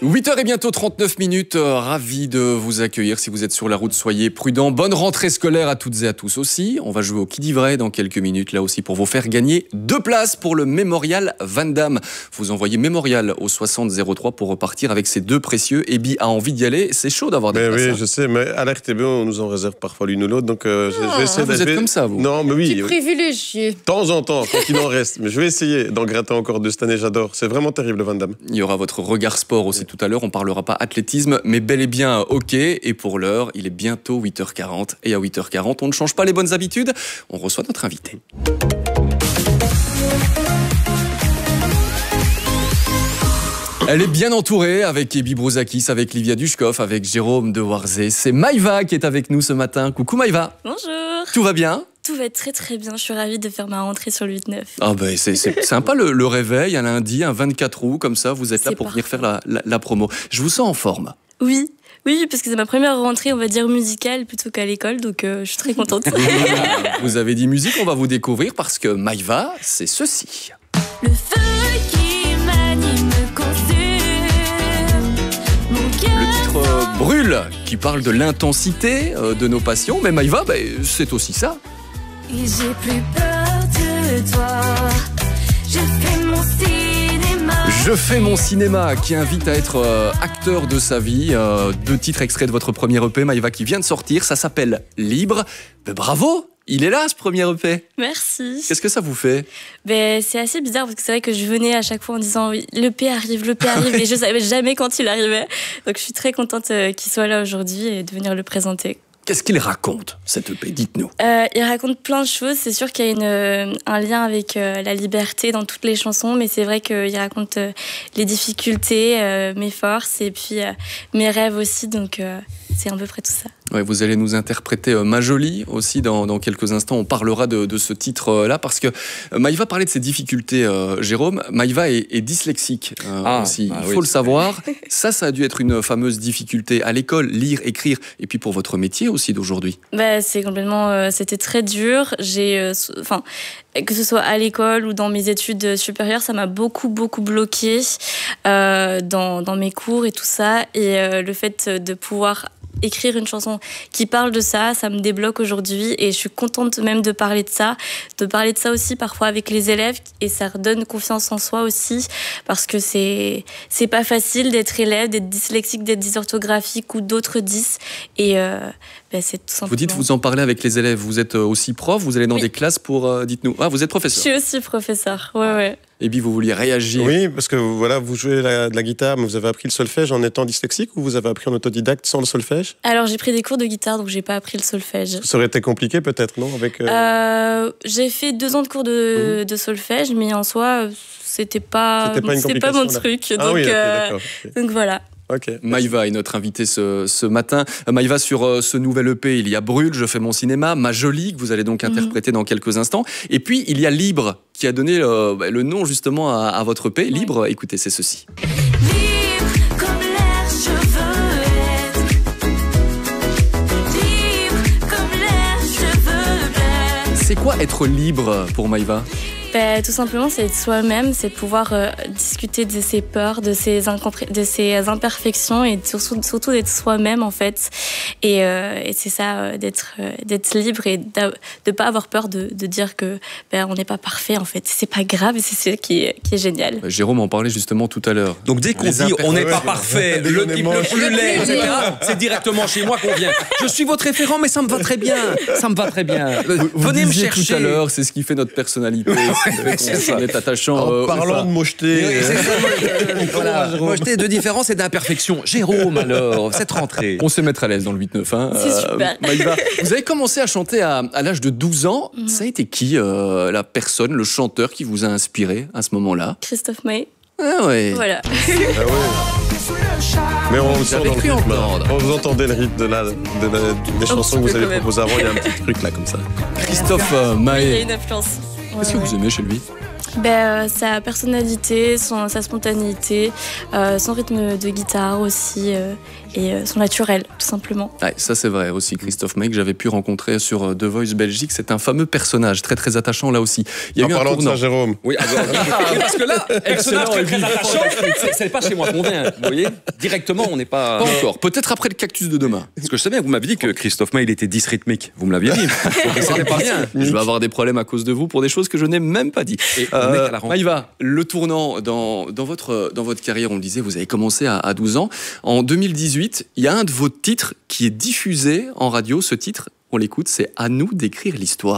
8h et bientôt 39 minutes, ravi de vous accueillir. Si vous êtes sur la route, soyez prudents. Bonne rentrée scolaire à toutes et à tous aussi. On va jouer au Qui dit vrai dans quelques minutes, là aussi pour vous faire gagner 2 places pour le Mémorial Van Damme. Vous envoyez Mémorial au 6003 pour repartir avec ces 2 précieux. Ebi a envie d'y aller, c'est chaud d'avoir des places. Oui, je sais, mais à l'RTB, on nous en réserve parfois l'une ou l'autre, donc je vais essayer vous êtes comme ça, vous? Non, mais oui. Privilégié. De temps en temps, quand il en reste. Mais je vais essayer d'en gratter encore 2 cette année, j'adore. C'est vraiment terrible, le Van Damme. Il y aura votre regard sport aussi tout à l'heure. On parlera pas athlétisme, mais bel et bien hockey. Et pour l'heure, il est bientôt 8h40. Et à 8h40, on ne change pas les bonnes habitudes. On reçoit notre invité. Elle est bien entourée avec Ebi Brouzakis, avec Livia Dushkov, avec Jérôme de Warzé. C'est Maïva qui est avec nous ce matin. Coucou Maïva. Bonjour. Tout va bien ? Tout va très très bien, je suis ravie de faire ma rentrée sur le 8-9. Ah ben c'est sympa le réveil, un lundi, un 24 août, comme ça, vous êtes là pour venir faire la promo. Je vous sens en forme. Oui, parce que c'est ma première rentrée, on va dire musicale plutôt qu'à l'école, donc je suis très contente. Vous avez dit musique, on va vous découvrir parce que Maïva, c'est ceci. Le feu qui m'anime consume mon cœur. Le titre Brûle, qui parle de l'intensité de nos passions, mais Maïva, c'est aussi ça. Et j'ai plus peur de toi. Je fais mon cinéma. Je fais mon cinéma, qui invite à être acteur de sa vie. 2 titres extraits de votre premier EP, Maïva, qui vient de sortir. Ça s'appelle Libre. Bravo, il est là, ce premier EP. Merci. Qu'est-ce que ça vous fait ? C'est assez bizarre parce que c'est vrai que je venais à chaque fois en disant oui, l'EP arrive, et je savais jamais quand il arrivait. Donc je suis très contente qu'il soit là aujourd'hui et de venir le présenter. Qu'est-ce qu'il raconte, cet EP ? Dites-nous. Il raconte plein de choses. C'est sûr qu'il y a un lien avec la liberté dans toutes les chansons, mais c'est vrai qu'il raconte les difficultés, mes forces et puis mes rêves aussi. Donc c'est à peu près tout ça. Ouais, vous allez nous interpréter Ma Jolie aussi dans quelques instants. On parlera de ce titre-là parce que Maïva parlait de ses difficultés, Jérôme. Maïva est dyslexique aussi, il faut le savoir. Ça a dû être une fameuse difficulté à l'école, lire, écrire, et puis pour votre métier aussi d'aujourd'hui. C'est complètement... c'était très dur. Que ce soit à l'école ou dans mes études supérieures, ça m'a beaucoup bloqué dans mes cours et tout ça. Et le fait de pouvoir écrire une chanson qui parle de ça, ça me débloque aujourd'hui et je suis contente même de parler de ça aussi parfois avec les élèves et ça redonne confiance en soi aussi parce que c'est pas facile d'être élève, d'être dyslexique, d'être dysorthographique ou d'autres dys et c'est tout simplement... Vous dites vous en parlez avec les élèves, vous êtes aussi prof, vous allez dans des classes pour... dites-nous, vous êtes professeur. Je suis aussi professeur, ouais. Et puis vous vouliez réagir. Oui, parce que voilà, vous jouez de la guitare, mais vous avez appris le solfège en étant dyslexique ou vous avez appris en autodidacte sans le solfège ? Alors j'ai pris des cours de guitare, donc j'ai pas appris le solfège. Ça aurait été compliqué peut-être, non avec, J'ai fait 2 ans de cours de solfège, mais en soi, c'était pas mon truc. Ah oui, d'accord. Donc voilà. Okay. Maïva est notre invitée ce matin. Maïva, sur ce nouvel EP, il y a Brûle, Je fais mon cinéma, Ma Jolie, que vous allez donc interpréter dans quelques instants. Et puis, il y a Libre, qui a donné le nom justement à votre EP. Libre, écoutez, c'est ceci. Libre comme l'air, je veux être. Libre comme l'air, je veux être. C'est quoi être libre pour Maïva ? Tout simplement, c'est être soi-même, c'est pouvoir discuter de ses peurs, de ses imperfections et surtout d'être soi-même en fait. Et c'est ça, d'être libre et de pas avoir peur de dire que on n'est pas parfait en fait. C'est pas grave et c'est ça qui est génial. Jérôme en parlait justement tout à l'heure. Donc dès qu'on dit on n'est pas parfait, le type le plus laid, etc., c'est directement chez moi qu'on vient. Je suis votre référent, mais ça me va très bien. Venez me chercher. Tout à l'heure, c'est ce qui fait notre personnalité. On est attachant. En parlant de mocheté. Mocheté de différence et d'imperfection. Jérôme, alors, cette rentrée. On sait mettre à l'aise dans le 8-9. C'est super. Maïva, vous avez commencé à chanter à l'âge de 12 ans. Ça a été qui, la personne, le chanteur qui vous a inspiré à ce moment-là ? Christophe Maé. Ah ouais. Voilà. Mais on le sent dans le rythme. Entendre. Quand vous entendez le rythme des chansons que vous avez proposées avant, il y a un petit truc là comme ça. Christophe Il y a Maé. une influence. Qu'est-ce que vous aimez chez lui ? Sa personnalité, sa spontanéité, son rythme de guitare aussi et son naturel, tout simplement. Ouais, ça c'est vrai aussi, Christophe Maé, que j'avais pu rencontrer sur The Voice Belgique. C'est un fameux personnage très très attachant là aussi. Il y a en eu un parlant de tournant. ça, Jérôme. Oui, parce que là, personnage très, très attachant, c'est pas chez moi qu'on vient. Vous voyez, directement, on n'est pas. Pas encore. Peut-être après le cactus de demain. Parce que je sais bien, vous m'avez dit que Christophe Maé, il était dysrythmique. Vous me l'aviez dit. Donc c'était pas bien. Je vais avoir des problèmes à cause de vous pour des choses que je n'ai même pas dit. Et on est à la rentrée. Maïva, le tournant dans votre carrière, on le disait, vous avez commencé à 12 ans. En 2018, il y a un de vos titres qui est diffusé en radio. Ce titre, on l'écoute, c'est « À nous d'écrire l'histoire ».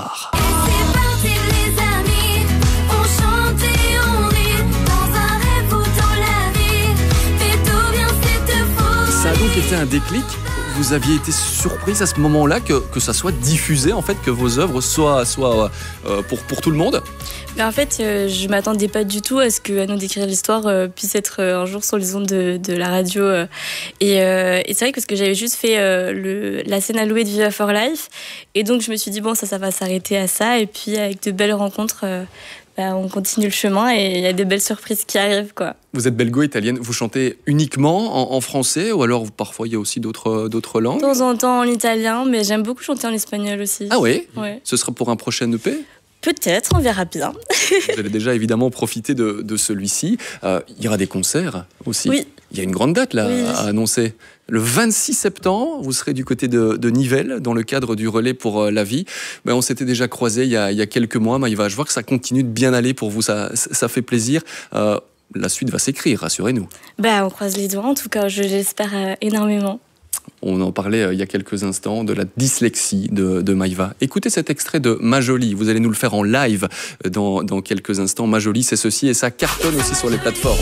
Ça a donc été un déclic. Vous aviez été surprise à ce moment-là que ça soit diffusé, en fait, que vos œuvres soient pour tout le monde? En fait, je m'attendais pas du tout à ce que À nous d'écrire l'histoire puisse être un jour sur les ondes de la radio. Et c'est vrai que parce que j'avais juste fait la scène allouée de Viva for Life. Et donc, je me suis dit, bon, ça va s'arrêter à ça. Et puis, avec de belles rencontres, on continue le chemin et il y a des belles surprises qui arrivent, quoi. Vous êtes belgo-italienne, vous chantez uniquement en français ou alors parfois il y a aussi d'autres langues? De temps en temps en italien, mais j'aime beaucoup chanter en espagnol aussi. Ah oui? Ouais. Ce sera pour un prochain EP? Peut-être, on verra bien. Vous allez déjà évidemment profiter de celui-ci. Il y aura des concerts aussi. Oui. Il y a une grande date là Oui. à annoncer. Le 26 septembre, vous serez du côté de Nivelles, dans le cadre du Relais pour la vie. On s'était déjà croisés il y a quelques mois. Maïva, je vois que ça continue de bien aller pour vous, ça fait plaisir. La suite va s'écrire, rassurez-nous. On croise les doigts, en tout cas, je l'espère énormément. On en parlait il y a quelques instants de la dyslexie de Maïva. Écoutez cet extrait de Ma Jolie. Vous allez nous le faire en live dans quelques instants. Ma Jolie, c'est ceci et ça cartonne aussi sur les plateformes.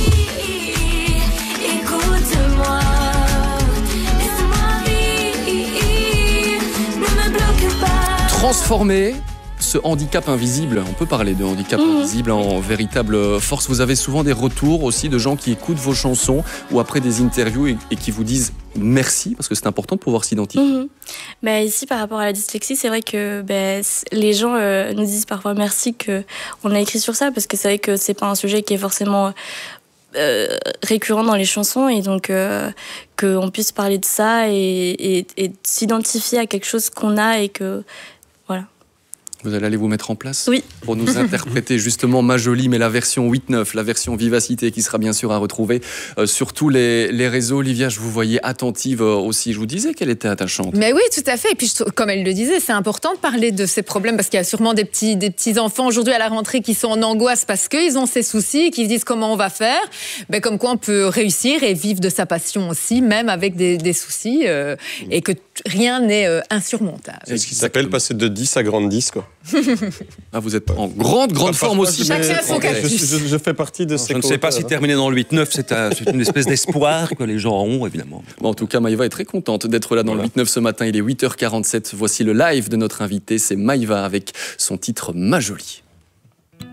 Écoute-moi, laisse-moi vivre, ne me bloque pas. Transformer ce handicap invisible, on peut parler de handicap invisible en véritable force. Vous avez souvent des retours aussi de gens qui écoutent vos chansons ou après des interviews et qui vous disent merci, parce que c'est important de pouvoir s'identifier. Ici, par rapport à la dyslexie, c'est vrai que les gens nous disent parfois merci qu'on a écrit sur ça, parce que c'est vrai que c'est pas un sujet qui est forcément récurrent dans les chansons, et donc qu'on puisse parler de ça et s'identifier à quelque chose qu'on a et que voilà. Vous allez aller vous mettre en place Oui. pour nous interpréter justement Ma Jolie, mais la version 8-9, la version Vivacité qui sera bien sûr à retrouver sur tous les réseaux. Olivia, je vous voyais attentive aussi. Je vous disais qu'elle était attachante. Mais oui, tout à fait. Et puis, comme elle le disait, c'est important de parler de ces problèmes parce qu'il y a sûrement des petits enfants aujourd'hui à la rentrée qui sont en angoisse parce qu'ils ont ces soucis, qui se disent comment on va faire. Comme quoi on peut réussir et vivre de sa passion aussi, même avec des soucis, et que rien n'est insurmontable. C'est ce qui s'appelle passer de 10 à grande 10, quoi. Ah, vous êtes en grande forme aussi. Chacun son Je fais partie de ces Je ne sais pas si terminer dans le 8-9, c'est une espèce d'espoir que les gens ont, évidemment. En tout cas, Maïva est très contente d'être là dans le 8-9 ce matin. Il est 8h47. Voici le live de notre invité. C'est Maïva avec son titre Ma Jolie.